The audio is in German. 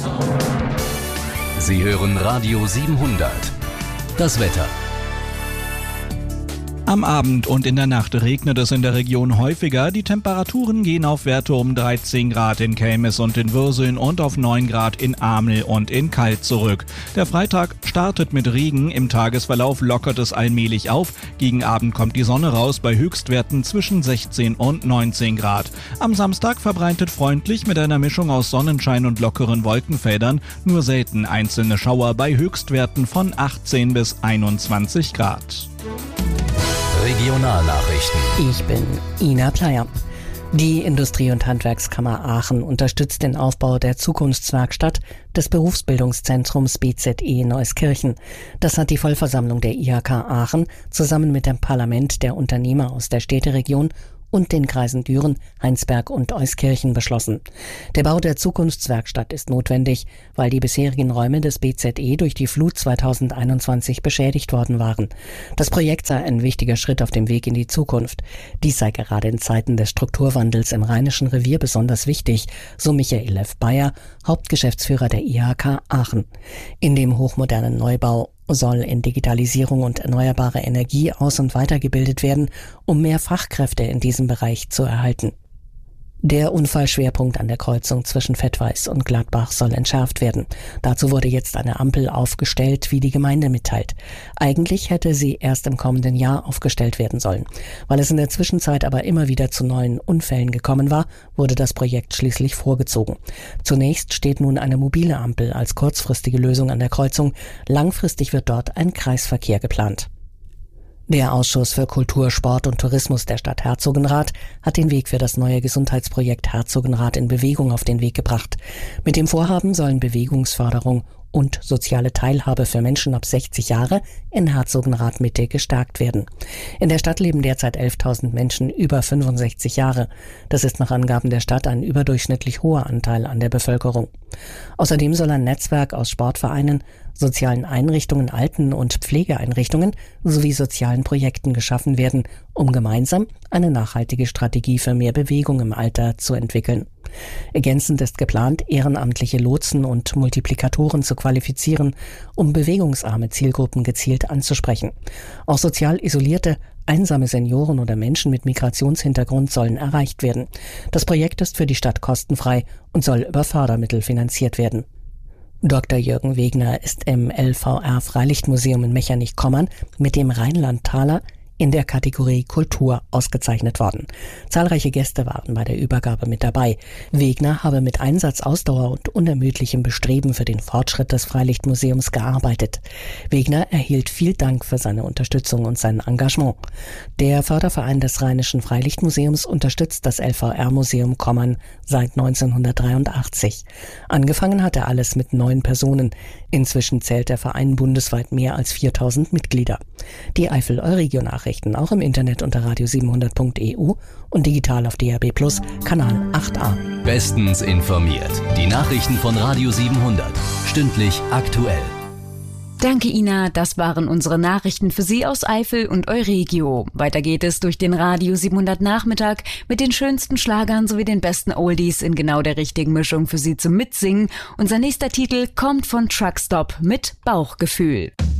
Sie hören Radio 700. Das Wetter. Am Abend und in der Nacht regnet es in der Region häufiger. Die Temperaturen gehen auf Werte um 13 Grad in Kelmis und in Würseln und auf 9 Grad in Amel und in Kalt zurück. Der Freitag startet mit Regen. Im Tagesverlauf lockert es allmählich auf. Gegen Abend kommt die Sonne raus bei Höchstwerten zwischen 16 und 19 Grad. Am Samstag verbreitet freundlich mit einer Mischung aus Sonnenschein und lockeren Wolkenfeldern. Nur selten einzelne Schauer bei Höchstwerten von 18 bis 21 Grad. Regionalnachrichten. Ich bin Ina Pleyer. Die Industrie- und Handwerkskammer Aachen unterstützt den Aufbau der Zukunftswerkstatt des Berufsbildungszentrums BZE Neuskirchen. Das hat die Vollversammlung der IHK Aachen zusammen mit dem Parlament der Unternehmer aus der Städteregion und den Kreisen Düren, Heinsberg und Euskirchen beschlossen. Der Bau der Zukunftswerkstatt ist notwendig, weil die bisherigen Räume des BZE durch die Flut 2021 beschädigt worden waren. Das Projekt sei ein wichtiger Schritt auf dem Weg in die Zukunft. Dies sei gerade in Zeiten des Strukturwandels im Rheinischen Revier besonders wichtig, so Michael F. Bayer, Hauptgeschäftsführer der IHK Aachen. In dem hochmodernen Neubau soll in Digitalisierung und erneuerbare Energie aus- und weitergebildet werden, um mehr Fachkräfte in diesem Bereich zu erhalten. Der Unfallschwerpunkt an der Kreuzung zwischen Vettweiß und Gladbach soll entschärft werden. Dazu wurde jetzt eine Ampel aufgestellt, wie die Gemeinde mitteilt. Eigentlich hätte sie erst im kommenden Jahr aufgestellt werden sollen. Weil es in der Zwischenzeit aber immer wieder zu neuen Unfällen gekommen war, wurde das Projekt schließlich vorgezogen. Zunächst steht nun eine mobile Ampel als kurzfristige Lösung an der Kreuzung. Langfristig wird dort ein Kreisverkehr geplant. Der Ausschuss für Kultur, Sport und Tourismus der Stadt Herzogenrath hat den Weg für das neue Gesundheitsprojekt Herzogenrath in Bewegung auf den Weg gebracht. Mit dem Vorhaben sollen Bewegungsförderung und soziale Teilhabe für Menschen ab 60 Jahre in Herzogenrath Mitte gestärkt werden. In der Stadt leben derzeit 11.000 Menschen über 65 Jahre. Das ist nach Angaben der Stadt ein überdurchschnittlich hoher Anteil an der Bevölkerung. Außerdem soll ein Netzwerk aus Sportvereinen, sozialen Einrichtungen, Alten- und Pflegeeinrichtungen sowie sozialen Projekten geschaffen werden, um gemeinsam eine nachhaltige Strategie für mehr Bewegung im Alter zu entwickeln. Ergänzend ist geplant, ehrenamtliche Lotsen und Multiplikatoren zu qualifizieren, um bewegungsarme Zielgruppen gezielt anzusprechen. Auch sozial isolierte, einsame Senioren oder Menschen mit Migrationshintergrund sollen erreicht werden. Das Projekt ist für die Stadt kostenfrei und soll über Fördermittel finanziert werden. Dr. Jürgen Wegner ist im LVR Freilichtmuseum in Mechernich-Kommern mit dem Rheinlandtaler in der Kategorie Kultur ausgezeichnet worden. Zahlreiche Gäste waren bei der Übergabe mit dabei. Wegner habe mit Einsatz, Ausdauer und unermüdlichem Bestreben für den Fortschritt des Freilichtmuseums gearbeitet. Wegner erhielt viel Dank für seine Unterstützung und sein Engagement. Der Förderverein des Rheinischen Freilichtmuseums unterstützt das LVR-Museum Kommern seit 1983. Angefangen hat er alles mit 9 Personen. Inzwischen zählt der Verein bundesweit mehr als 4.000 Mitglieder. Die Eifel-Euregio-Nachrichten auch im Internet unter radio700.eu und digital auf DAB+ Kanal 8a. Bestens informiert. Die Nachrichten von Radio 700. Stündlich aktuell. Danke, Ina. Das waren unsere Nachrichten für Sie aus Eifel und Euregio. Weiter geht es durch den Radio 700 Nachmittag mit den schönsten Schlagern sowie den besten Oldies in genau der richtigen Mischung für Sie zum Mitsingen. Unser nächster Titel kommt von Truckstop mit Bauchgefühl.